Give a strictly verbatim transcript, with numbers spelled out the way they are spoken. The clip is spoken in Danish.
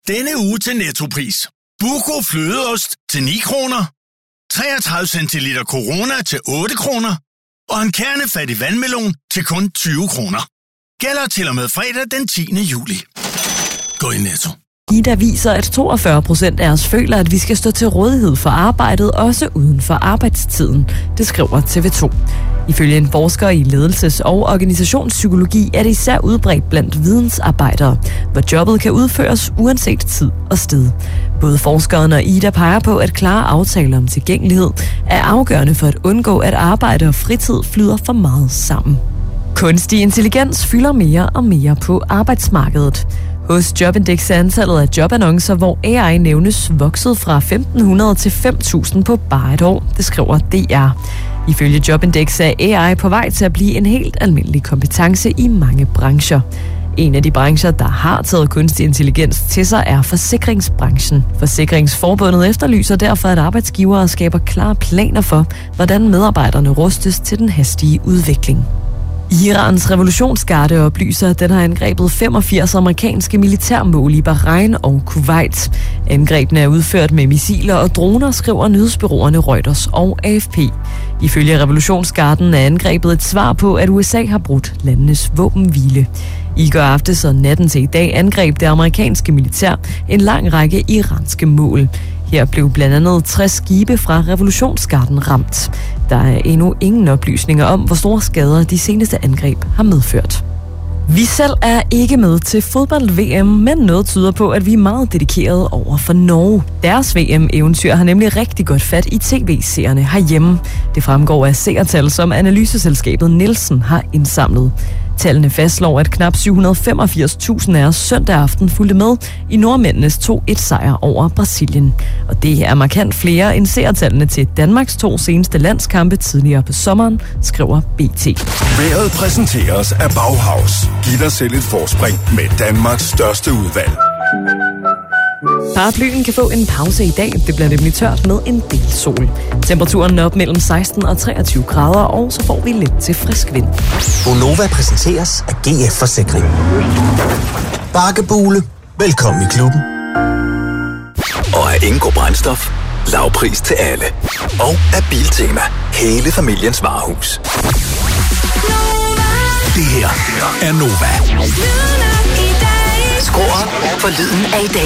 Denne uge til Nettopris. Buco flødeost til ni kroner. treogtredive centiliter Corona til otte kroner. Og en kernefattig vandmelon til kun tyve kroner. Gælder til og med fredag den tiende juli. Gå i Netto. Ida viser, at toogfyrre procent af os føler, at vi skal stå til rådighed for arbejdet, også uden for arbejdstiden. Det skriver T V to. Ifølge en forsker i ledelses- og organisationspsykologi er det især udbredt blandt vidensarbejdere, hvor jobbet kan udføres uanset tid og sted. Både forskeren og Ida peger på, at klare aftaler om tilgængelighed er afgørende for at undgå, at arbejde og fritid flyder for meget sammen. Kunstig intelligens fylder mere og mere på arbejdsmarkedet. Hos Jobindex er antallet af jobannoncer, hvor A I nævnes, vokset fra femten hundrede til fem tusind på bare et år, det skriver D R. Ifølge Jobindex er A I på vej til at blive en helt almindelig kompetence i mange brancher. En af de brancher, der har taget kunstig intelligens til sig, er forsikringsbranchen. Forsikringsforbundet efterlyser derfor, at arbejdsgivere skaber klare planer for, hvordan medarbejderne rustes til den hastige udvikling. Irans revolutionsgarde oplyser, at den har angrebet femogfirs amerikanske militærmål i Bahrain og Kuwait. Angrebene er udført med missiler og droner, skriver nyhedsbureauerne Reuters og A F P. Ifølge revolutionsgarden er angrebet et svar på, at U S A har brudt landenes våbenhvile. I går aftes og natten til i dag angreb det amerikanske militær en lang række iranske mål. Her blev blandt andet tres skibe fra revolutionsgarden ramt. Der er endnu ingen oplysninger om, hvor store skader de seneste angreb har medført. Vi selv er ikke med til fodbold-V M, men noget tyder på, at vi er meget dedikerede over for Norge. Deres V M-eventyr har nemlig rigtig godt fat i tv-seerne herhjemme. Det fremgår af seertal, som analyseselskabet Nielsen har indsamlet. Tallene fastslår, at knap syv hundrede og femogfirs tusind af os søndag aften fulgte med i nordmændenes to et sejr over Brasilien. Og det er markant flere end seertallene til Danmarks to seneste landskampe tidligere på sommeren, skriver B T. Vejret præsenteres af Bauhaus. Giv dig selv et forspring med Danmarks største udvalg. Paraplyen kan få en pause i dag. Det bliver nemlig tørt med en del sol. Temperaturen er op mellem seksten og treogtyve grader, og så får vi lidt til frisk vind. Gonova præsenteres af G F Forsikring. Bakkebule. Velkommen i klubben. Og af Ingo Brændstof. Lavpris til alle. Og af Biltema. Hele familiens varehus. Det her er Nova. Skru op for lyden af i dag.